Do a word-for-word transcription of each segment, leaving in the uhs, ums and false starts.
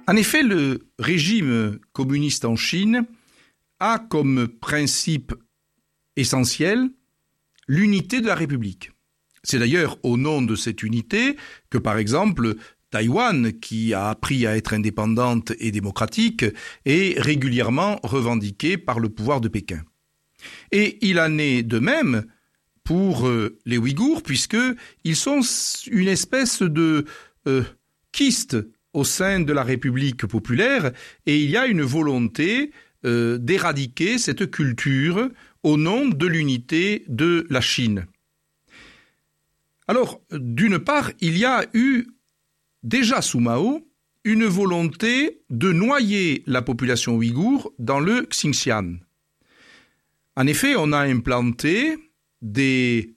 En effet, le régime communiste en Chine a comme principe essentiel l'unité de la République. C'est d'ailleurs au nom de cette unité que, par exemple, Taïwan, qui a appris à être indépendante et démocratique, est régulièrement revendiquée par le pouvoir de Pékin. Et il en est de même pour euh, les Ouïghours, puisqu'ils sont une espèce de euh, kyste au sein de la République populaire, et il y a une volonté euh, d'éradiquer cette culture au nom de l'unité de la Chine. Alors, d'une part, il y a eu, déjà sous Mao, une volonté de noyer la population ouïghour dans le Xinjiang. En effet, on a implanté des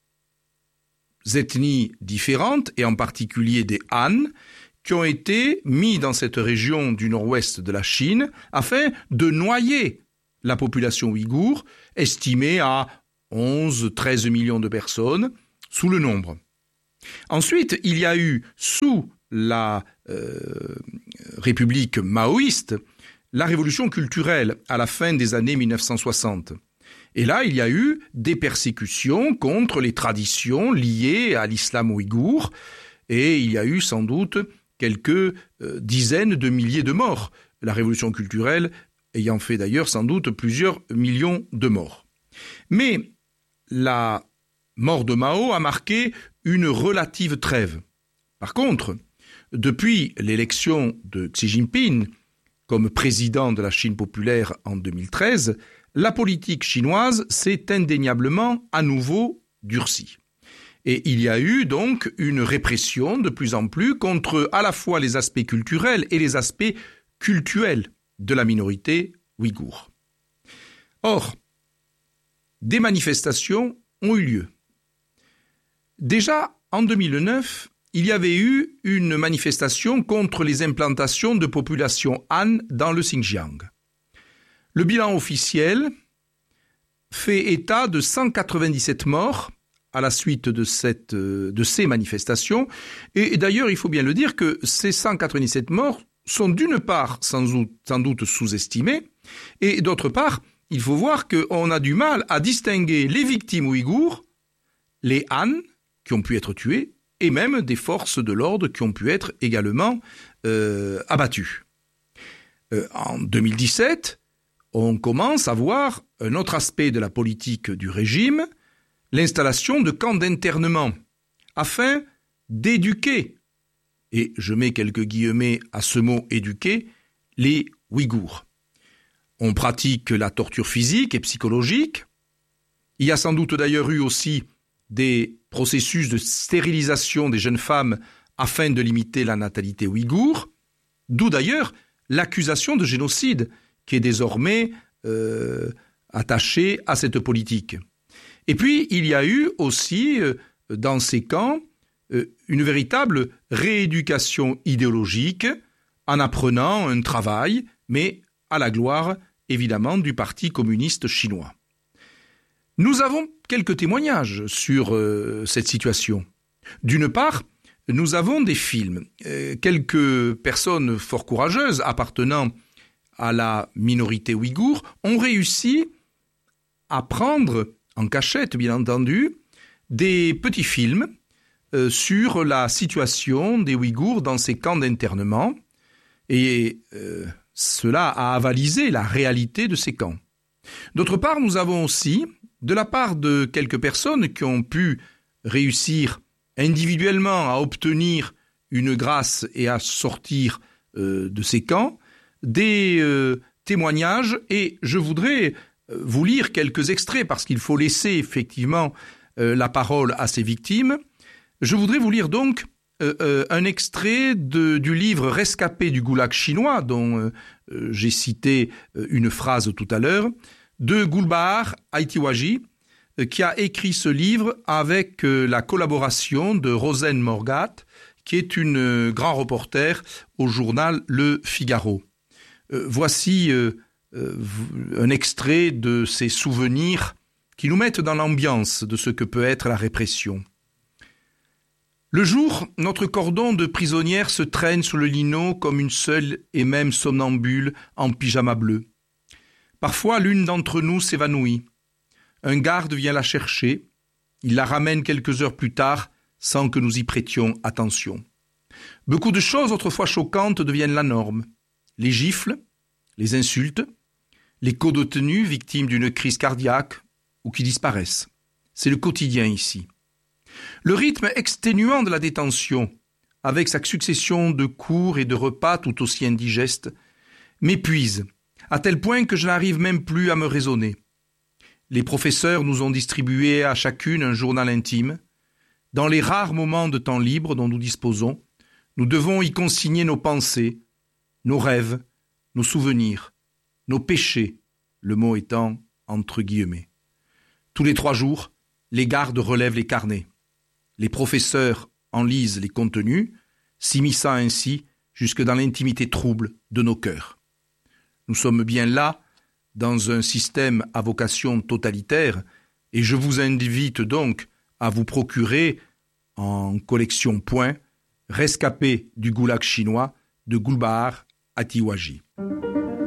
ethnies différentes, et en particulier des Han, qui ont été mis dans cette région du nord-ouest de la Chine afin de noyer la population ouïghour, estimée à onze à treize millions de personnes, sous le nombre. Ensuite, il y a eu, sous la euh, République maoïste, la révolution culturelle à la fin des années mille neuf cent soixante. Et là, il y a eu des persécutions contre les traditions liées à l'islam ouïghour, et il y a eu sans doute quelques euh, dizaines de milliers de morts. La révolution culturelle ayant fait d'ailleurs sans doute plusieurs millions de morts. Mais la mort de Mao a marqué une relative trêve. Par contre, depuis l'élection de Xi Jinping comme président de la Chine populaire en deux mille treize, la politique chinoise s'est indéniablement à nouveau durcie. Et il y a eu donc une répression de plus en plus contre à la fois les aspects culturels et les aspects cultuels de la minorité ouïghour. Or, des manifestations ont eu lieu. Déjà, en deux mille neuf, il y avait eu une manifestation contre les implantations de populations Han dans le Xinjiang. Le bilan officiel fait état de cent quatre-vingt-dix-sept morts à la suite de, cette, de ces manifestations. Et d'ailleurs, il faut bien le dire que ces cent quatre-vingt-dix-sept morts sont d'une part sans doute, sans doute sous-estimés, et d'autre part, il faut voir qu'on a du mal à distinguer les victimes ouïghours, les Han, qui ont pu être tués, et même des forces de l'ordre qui ont pu être également euh, abattues. Euh, en deux mille dix-sept, on commence à voir un autre aspect de la politique du régime, l'installation de camps d'internement, afin d'éduquer, et je mets quelques guillemets à ce mot « éduquer », les Ouïghours. On pratique la torture physique et psychologique. Il y a sans doute d'ailleurs eu aussi des processus de stérilisation des jeunes femmes afin de limiter la natalité ouïghour, d'où d'ailleurs l'accusation de génocide qui est désormais euh, attachée à cette politique. Et puis, il y a eu aussi, euh, dans ces camps, euh, une véritable rééducation idéologique en apprenant un travail, mais à la gloire, évidemment, du Parti communiste chinois. Nous avons quelques témoignages sur euh, cette situation. D'une part, nous avons des films. Euh, quelques personnes fort courageuses appartenant à la minorité ouïghour ont réussi à prendre, en cachette bien entendu, des petits films euh, sur la situation des Ouïghours dans ces camps d'internement. Et euh, cela a avalisé la réalité de ces camps. D'autre part, nous avons aussi, de la part de quelques personnes qui ont pu réussir individuellement à obtenir une grâce et à sortir euh, de ces camps, des euh, témoignages, et je voudrais euh, vous lire quelques extraits parce qu'il faut laisser effectivement euh, la parole à ces victimes. Je voudrais vous lire donc euh, euh, un extrait de, du livre Rescapé du goulag chinois, dont euh, euh, j'ai cité euh, une phrase tout à l'heure, de Gulbahar Aitiwaji, euh, qui a écrit ce livre avec euh, la collaboration de Rosen Morgat, qui est une euh, grand reporter au journal Le Figaro. Euh, voici euh, euh, un extrait de ces souvenirs qui nous mettent dans l'ambiance de ce que peut être la répression. Le jour, notre cordon de prisonnières se traîne sur le lino comme une seule et même somnambule en pyjama bleu. Parfois, l'une d'entre nous s'évanouit. Un garde vient la chercher. Il la ramène quelques heures plus tard sans que nous y prêtions attention. Beaucoup de choses autrefois choquantes deviennent la norme. Les gifles, les insultes, les co-détenus victimes d'une crise cardiaque ou qui disparaissent. C'est le quotidien ici. Le rythme exténuant de la détention, avec sa succession de cours et de repas tout aussi indigestes, m'épuise, à tel point que je n'arrive même plus à me raisonner. Les professeurs nous ont distribué à chacune un journal intime. Dans les rares moments de temps libre dont nous disposons, nous devons y consigner nos pensées, nos rêves, nos souvenirs, nos péchés, le mot étant entre guillemets. Tous les trois jours, les gardes relèvent les carnets. Les professeurs en lisent les contenus, s'immisçant ainsi jusque dans l'intimité trouble de nos cœurs. Nous sommes bien là, dans un système à vocation totalitaire, et je vous invite donc à vous procurer, en collection point, Rescapé du goulag chinois de Gulbahar Atiwaji.